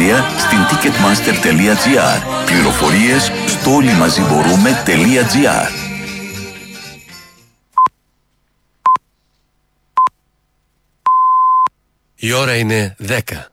εισιτήρια στην ticketmaster.gr. Πληροφορίες στο όλοιμαζιμπορούμε.gr. Η ώρα είναι 10.